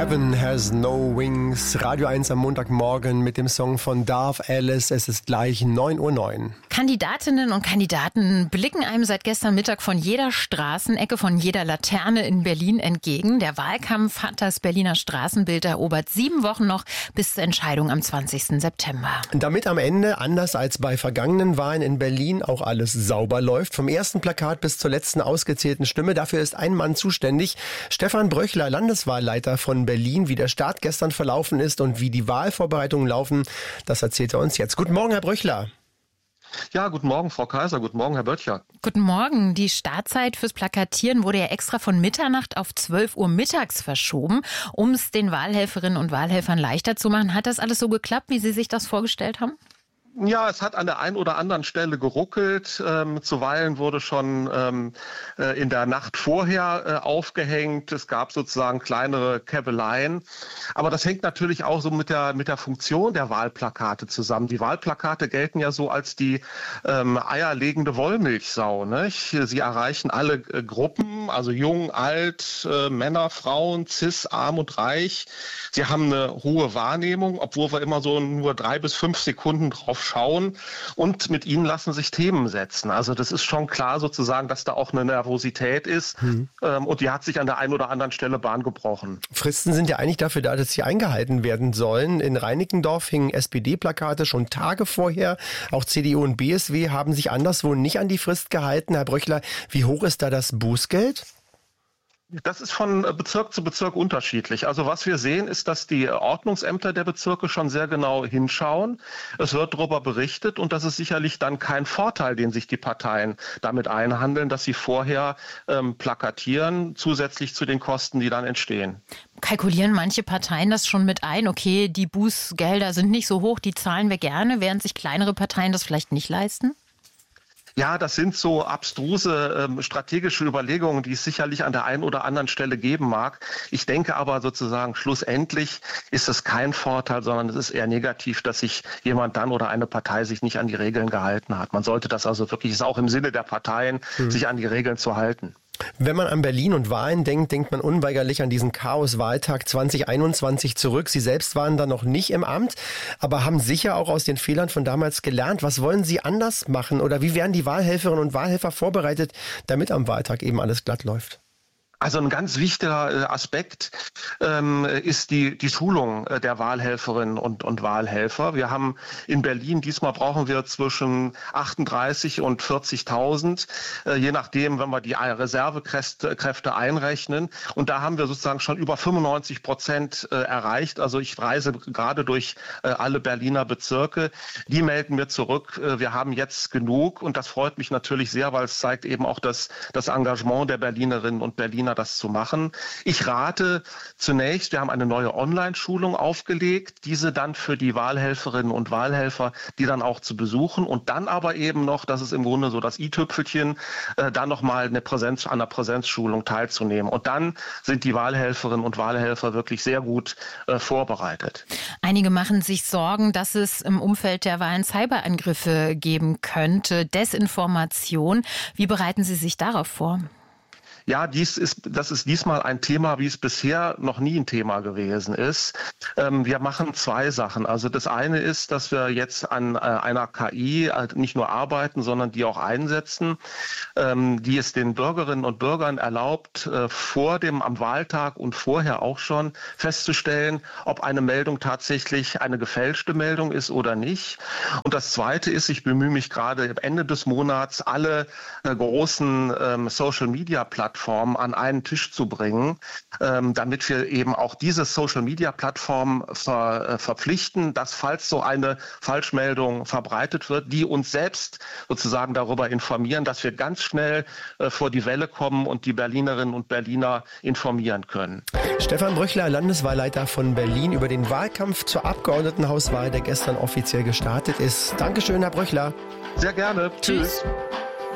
Heaven Has No Wings. Radio 1 am Montagmorgen mit dem Song von Darth Alice. Es ist gleich 9:09 Uhr. Kandidatinnen und Kandidaten blicken einem seit gestern Mittag von jeder Straßenecke, von jeder Laterne in Berlin entgegen. Der Wahlkampf hat das Berliner Straßenbild erobert. 7 Wochen noch bis zur Entscheidung am 20. September. Damit am Ende, anders als bei vergangenen Wahlen in Berlin, auch alles sauber läuft. Vom ersten Plakat bis zur letzten ausgezählten Stimme. Dafür ist ein Mann zuständig. Stefan Bröchler, Landeswahlleiter von Berlin. Wie der Start gestern verlaufen ist und wie die Wahlvorbereitungen laufen, das erzählt er uns jetzt. Guten Morgen, Herr Bröchler. Ja, guten Morgen, Frau Kaiser. Guten Morgen, Herr Böttcher. Guten Morgen. Die Startzeit fürs Plakatieren wurde ja extra von Mitternacht auf 12 Uhr mittags verschoben, um es den Wahlhelferinnen und Wahlhelfern leichter zu machen. Hat das alles so geklappt, wie Sie sich das vorgestellt haben? Ja, es hat an der einen oder anderen Stelle geruckelt. Zuweilen wurde schon in der Nacht vorher aufgehängt. Es gab sozusagen kleinere Käbeleien. Aber das hängt natürlich auch so mit der Funktion der Wahlplakate zusammen. Die Wahlplakate gelten ja so als die eierlegende Wollmilchsau, nicht? Sie erreichen alle Gruppen, also jung, alt, Männer, Frauen, cis, arm und reich. Sie haben eine hohe Wahrnehmung, obwohl wir immer so nur 3 bis 5 Sekunden drauf schauen, und mit ihnen lassen sich Themen setzen. Also das ist schon klar sozusagen, dass da auch eine Nervosität ist und die hat sich an der einen oder anderen Stelle Bahn gebrochen. Fristen sind ja eigentlich dafür da, dass sie eingehalten werden sollen. In Reinickendorf hingen SPD-Plakate schon Tage vorher. Auch CDU und BSW haben sich anderswo nicht an die Frist gehalten. Herr Bröchler, wie hoch ist da das Bußgeld? Das ist von Bezirk zu Bezirk unterschiedlich. Also was wir sehen, ist, dass die Ordnungsämter der Bezirke schon sehr genau hinschauen. Es wird darüber berichtet und das ist sicherlich dann kein Vorteil, den sich die Parteien damit einhandeln, dass sie vorher plakatieren, zusätzlich zu den Kosten, die dann entstehen. Kalkulieren manche Parteien das schon mit ein? Okay, die Bußgelder sind nicht so hoch, die zahlen wir gerne, während sich kleinere Parteien das vielleicht nicht leisten? Ja, das sind so abstruse strategische Überlegungen, die es sicherlich an der einen oder anderen Stelle geben mag. Ich denke aber sozusagen, schlussendlich ist es kein Vorteil, sondern es ist eher negativ, dass sich jemand dann oder eine Partei sich nicht an die Regeln gehalten hat. Man sollte das also wirklich, ist auch im Sinne der Parteien, sich an die Regeln zu halten. Wenn man an Berlin und Wahlen denkt, denkt man unweigerlich an diesen Chaos-Wahltag 2021 zurück. Sie selbst waren da noch nicht im Amt, aber haben sicher auch aus den Fehlern von damals gelernt. Was wollen Sie anders machen oder wie werden die Wahlhelferinnen und Wahlhelfer vorbereitet, damit am Wahltag eben alles glatt läuft? Also ein ganz wichtiger Aspekt ist die Schulung der Wahlhelferinnen und Wahlhelfer. Wir haben in Berlin, diesmal brauchen wir zwischen 38 und 40.000, je nachdem, wenn wir die Reservekräfte einrechnen. Und da haben wir sozusagen schon über 95% erreicht. Also ich reise gerade durch alle Berliner Bezirke. Die melden mir zurück, wir haben jetzt genug. Und das freut mich natürlich sehr, weil es zeigt eben auch das Engagement der Berlinerinnen und Berliner, das zu machen. Ich rate zunächst, wir haben eine neue Online-Schulung aufgelegt, diese dann für die Wahlhelferinnen und Wahlhelfer, die dann auch zu besuchen und dann aber eben noch, das ist im Grunde so das i-Tüpfelchen, dann nochmal an der Präsenzschulung teilzunehmen. Und dann sind die Wahlhelferinnen und Wahlhelfer wirklich sehr gut vorbereitet. Einige machen sich Sorgen, dass es im Umfeld der Wahlen Cyberangriffe geben könnte, Desinformation. Wie bereiten Sie sich darauf vor? Ja, das ist diesmal ein Thema, wie es bisher noch nie ein Thema gewesen ist. Wir machen 2 Sachen. Also das eine ist, dass wir jetzt an einer KI nicht nur arbeiten, sondern die auch einsetzen, die es den Bürgerinnen und Bürgern erlaubt, am Wahltag und vorher auch schon festzustellen, ob eine Meldung tatsächlich eine gefälschte Meldung ist oder nicht. Und das zweite ist, ich bemühe mich gerade am Ende des Monats, alle großen Social-Media-Plattformen an einen Tisch zu bringen, damit wir eben auch diese Social-Media-Plattformen verpflichten, dass falls so eine Falschmeldung verbreitet wird, die uns selbst sozusagen darüber informieren, dass wir ganz schnell vor die Welle kommen und die Berlinerinnen und Berliner informieren können. Stefan Bröchler, Landeswahlleiter von Berlin, über den Wahlkampf zur Abgeordnetenhauswahl, der gestern offiziell gestartet ist. Dankeschön, Herr Bröchler. Sehr gerne. Tschüss.